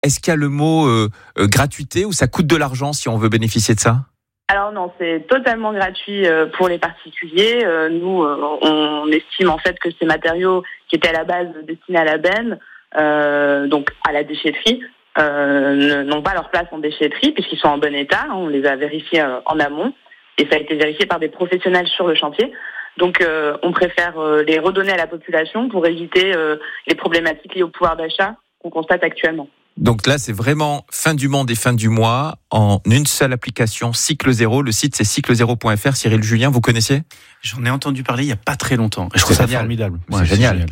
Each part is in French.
est-ce qu'il y a le mot gratuité ou ça coûte de l'argent si on veut bénéficier de ça ? Alors non, c'est totalement gratuit pour les particuliers. Nous, on estime en fait que ces matériaux qui étaient à la base destinés à la benne, donc à la déchetterie, n'ont pas leur place en déchetterie puisqu'ils sont en bon état. On les a vérifiés en amont et ça a été vérifié par des professionnels sur le chantier. Donc on préfère les redonner à la population pour éviter les problématiques liées au pouvoir d'achat qu'on constate actuellement. Donc là, c'est vraiment fin du monde et fin du mois en une seule application, Cycle Zéro. Le site, c'est cyclezero.fr. Cyril Julien, vous connaissiez ? J'en ai entendu parler il n'y a pas très longtemps. Je trouve ça formidable. C'est génial.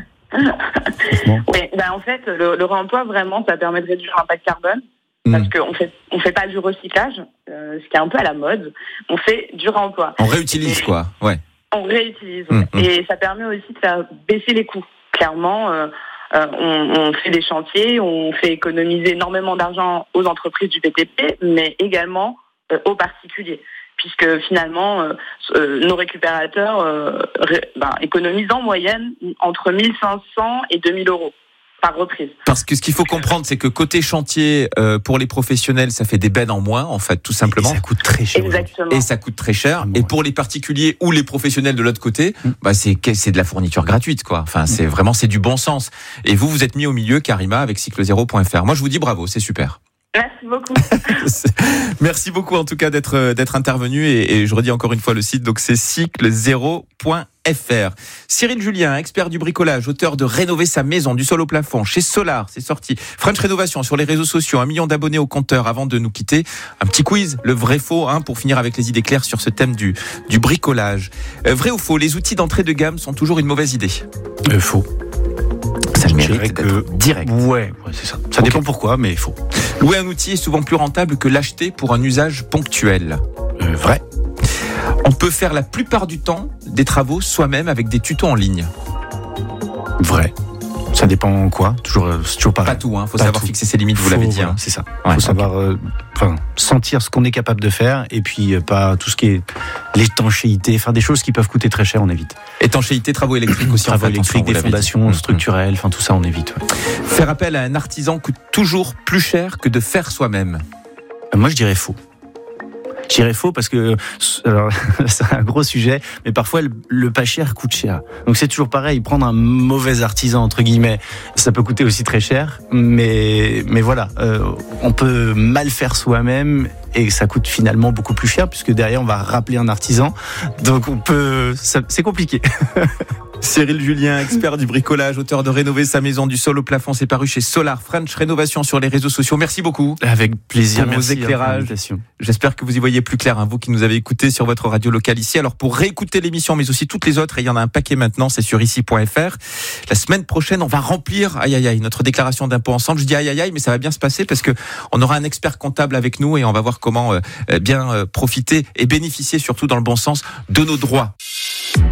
Oui, en fait, le réemploi, vraiment, ça permet de réduire l'impact carbone. Parce qu'on fait pas du recyclage, ce qui est un peu à la mode. On fait du réemploi. On réutilise, quoi. Ouais. On réutilise. Et ça permet aussi de faire baisser les coûts. Clairement, on fait des chantiers, on fait économiser énormément d'argent aux entreprises du BTP, mais également aux particuliers. Puisque finalement, nos récupérateurs économisent en moyenne entre 1 500 et 2 000 euros par reprise. Parce que ce qu'il faut comprendre, c'est que côté chantier, pour les professionnels, ça fait des bennes en moins, en fait, tout simplement. Et ça coûte très cher. Exactement. Et ça coûte très cher. Et pour les particuliers ou les professionnels de l'autre côté, c'est de la fourniture gratuite, quoi. Enfin, c'est du bon sens. Et vous êtes mis au milieu, Karima, avec cyclezero.fr. Moi, je vous dis bravo, c'est super. Merci beaucoup. Merci beaucoup en tout cas d'être intervenu et je redis encore une fois le site, donc c'est cyclezero.fr. Cyril Julien, expert du bricolage, auteur de Rénover sa maison du sol au plafond chez Solar, c'est sorti. French Rénovation sur les réseaux sociaux, 1 million d'abonnés au compteur. Avant de nous quitter, un petit quiz, le vrai faux, pour finir avec les idées claires sur ce thème du bricolage. Vrai ou faux, les outils d'entrée de gamme sont toujours une mauvaise idée ? Faux. Ça mérite d'être direct. Ouais, c'est ça. Ça dépend pourquoi, mais faux. Louer un outil est souvent plus rentable que l'acheter pour un usage ponctuel. Vrai. On peut faire la plupart du temps des travaux soi-même avec des tutos en ligne. Vrai. Ça dépend quoi ? C'est toujours pareil. Pas tout, faut savoir fixer ses limites, vous l'avez dit. C'est ça. Faut savoir sentir ce qu'on est capable de faire et puis pas tout ce qui est l'étanchéité, faire des choses qui peuvent coûter très cher, on évite. Étanchéité, travaux électriques aussi. Travaux électriques, des fondations structurelles, tout ça on évite. Ouais. Faire appel à un artisan coûte toujours plus cher que de faire soi-même. Moi je dirais faux. Je dirais faux parce que c'est un gros sujet, mais parfois le pas cher coûte cher. Donc c'est toujours pareil, prendre un mauvais artisan entre guillemets, ça peut coûter aussi très cher, mais voilà, on peut mal faire soi-même et ça coûte finalement beaucoup plus cher puisque derrière on va rappeler un artisan. Donc c'est compliqué. Cyril Julien, expert du bricolage, auteur de Rénover sa maison du sol au plafond, c'est paru chez Solar French Rénovation sur les réseaux sociaux. Merci beaucoup. Avec plaisir. Pour vos éclairages. J'espère que vous y voyez plus clair, vous qui nous avez écoutés sur votre radio locale ici. Alors pour réécouter l'émission, mais aussi toutes les autres, et il y en a un paquet maintenant, c'est sur ici.fr. La semaine prochaine, on va remplir, notre déclaration d'impôt ensemble. Je dis mais ça va bien se passer parce que on aura un expert comptable avec nous et on va voir comment bien profiter et bénéficier surtout dans le bon sens de nos droits.